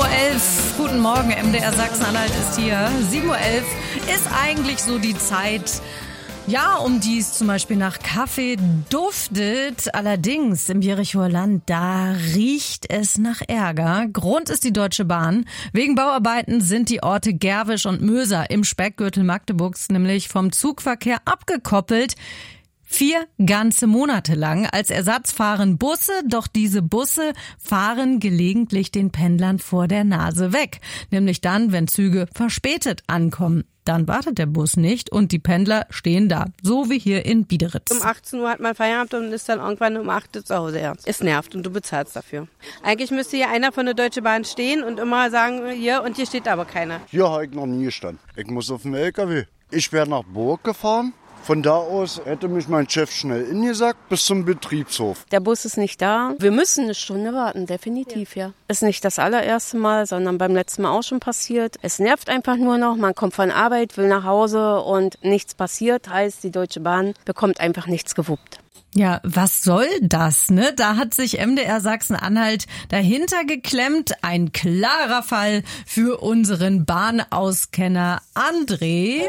Guten Morgen, MDR Sachsen-Anhalt ist hier. 7.11 Uhr ist eigentlich so die Zeit, ja, um die es zum Beispiel nach Kaffee duftet. Allerdings im Jerichoer Land, da riecht es nach Ärger. Grund ist die Deutsche Bahn. Wegen Bauarbeiten sind die Orte Gerwisch und Möser im Speckgürtel Magdeburgs nämlich vom Zugverkehr abgekoppelt. 4 ganze Monate lang. Als Ersatz fahren Busse, doch diese Busse fahren gelegentlich den Pendlern vor der Nase weg. Nämlich dann, wenn Züge verspätet ankommen. Dann wartet der Bus nicht und die Pendler stehen da. So wie hier in Biederitz. Um 18 Uhr hat man Feierabend und ist dann irgendwann um 8 Uhr zu Hause erst. Es nervt und du bezahlst dafür. Eigentlich müsste hier einer von der Deutschen Bahn stehen und immer sagen, hier, und hier steht aber keiner. Hier habe ich noch nie gestanden. Ich muss auf den LKW. Ich wäre nach Burg gefahren. Von da aus hätte mich mein Chef schnell ingesackt bis zum Betriebshof. Der Bus ist nicht da. Wir müssen eine Stunde warten, definitiv, ja. Ist nicht das allererste Mal, sondern beim letzten Mal auch schon passiert. Es nervt einfach nur noch. Man kommt von Arbeit, will nach Hause und nichts passiert. Heißt, die Deutsche Bahn bekommt einfach nichts gewuppt. Ja, was soll das, ne? Da hat sich MDR Sachsen-Anhalt dahinter geklemmt. Ein klarer Fall für unseren Bahnauskenner André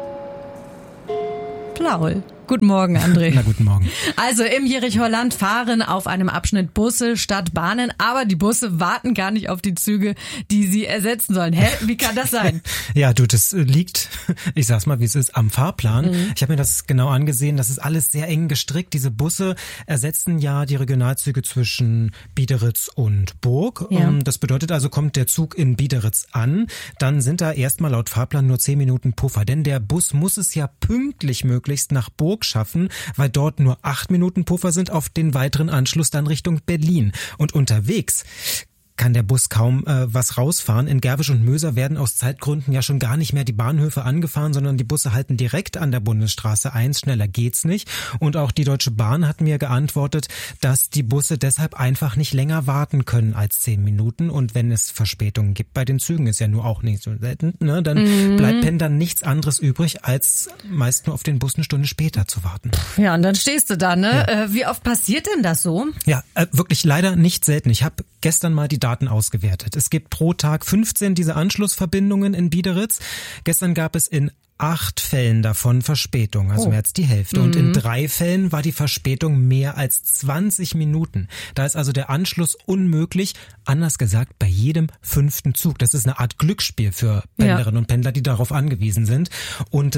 Plaul. Guten Morgen, André. Na, guten Morgen. Also im Jerichoer Land fahren auf einem Abschnitt Busse statt Bahnen, aber die Busse warten gar nicht auf die Züge, die sie ersetzen sollen. Hä? Wie kann das sein? Ja, du, das liegt, ich sag's mal, wie es ist, am Fahrplan. Ich habe mir das genau angesehen. Das ist alles sehr eng gestrickt. Diese Busse ersetzen ja die Regionalzüge zwischen Biederitz und Burg. Ja. Das bedeutet also, kommt der Zug in Biederitz an, dann sind da erstmal laut Fahrplan nur 10 Minuten Puffer. Denn der Bus muss es ja pünktlich möglichst nach Burg schaffen, weil dort nur 8 Minuten Puffer sind auf den weiteren Anschluss dann Richtung Berlin. Und unterwegs kann der Bus kaum was rausfahren. In Gerwisch und Möser werden aus Zeitgründen ja schon gar nicht mehr die Bahnhöfe angefahren, sondern die Busse halten direkt an der Bundesstraße 1. Schneller geht's nicht. Und auch die Deutsche Bahn hat mir geantwortet, dass die Busse deshalb einfach nicht länger warten können als 10 Minuten. Und wenn es Verspätungen gibt bei den Zügen, ist ja nur auch nicht so selten, ne, dann bleibt Pendlern nichts anderes übrig, als meist nur auf den Bus eine Stunde später zu warten. Ja, und dann stehst du da, ne? Ja. Wie oft passiert denn das so? Ja, wirklich leider nicht selten. Ich habe gestern mal die Daten ausgewertet. Es gibt pro Tag 15 diese Anschlussverbindungen in Biederitz. Gestern gab es in 8 Fällen davon Verspätung, also mehr als die Hälfte. Und in 3 Fällen war die Verspätung mehr als 20 Minuten. Da ist also der Anschluss unmöglich. Anders gesagt, bei jedem 5. Zug. Das ist eine Art Glücksspiel für Pendlerinnen und Pendler, die darauf angewiesen sind. Und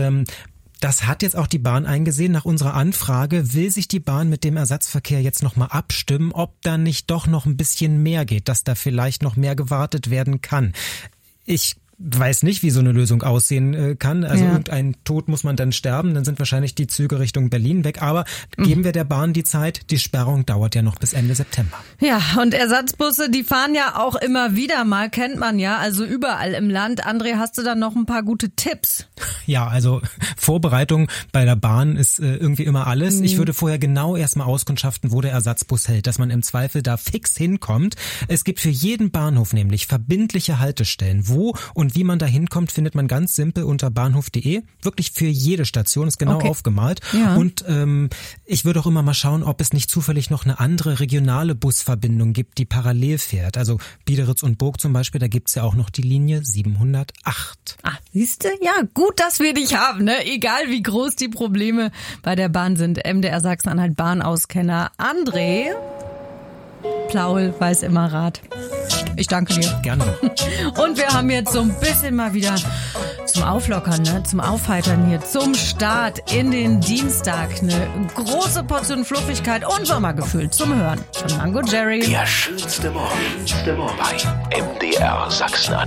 das hat jetzt auch die Bahn eingesehen. Nach unserer Anfrage will sich die Bahn mit dem Ersatzverkehr jetzt nochmal abstimmen, ob da nicht doch noch ein bisschen mehr geht, dass da vielleicht noch mehr gewartet werden kann. Ich weiß nicht, wie so eine Lösung aussehen kann. Also irgendein Tod muss man dann sterben, dann sind wahrscheinlich die Züge Richtung Berlin weg. Aber geben wir der Bahn die Zeit. Die Sperrung dauert ja noch bis Ende September. Ja, und Ersatzbusse, die fahren ja auch immer wieder mal, kennt man ja, also überall im Land. André, hast du da noch ein paar gute Tipps? Ja, also Vorbereitung bei der Bahn ist irgendwie immer alles. Ich würde vorher genau erstmal auskundschaften, wo der Ersatzbus hält, dass man im Zweifel da fix hinkommt. Es gibt für jeden Bahnhof nämlich verbindliche Haltestellen. Wo und wie man da hinkommt, findet man ganz simpel unter bahnhof.de. Wirklich für jede Station ist genau aufgemalt. Ja. Und ich würde auch immer mal schauen, ob es nicht zufällig noch eine andere regionale Busverbindung gibt, die parallel fährt. Also Biederitz und Burg zum Beispiel, da gibt's ja auch noch die Linie 708. Ah, siehste? Ja, gut, dass wir dich haben, ne? Egal wie groß die Probleme bei der Bahn sind. MDR Sachsen-Anhalt Bahnauskenner André Plaul weiß immer Rat. Ich danke dir. Gerne. Und wir haben jetzt so ein bisschen mal wieder zum Auflockern, ne? Zum Aufheitern hier, zum Start in den Dienstag. Eine große Portion Fluffigkeit und Sommergefühl zum Hören von Mango Jerry. Der schönste Morgen bei MDR Sachsen-Anhalt.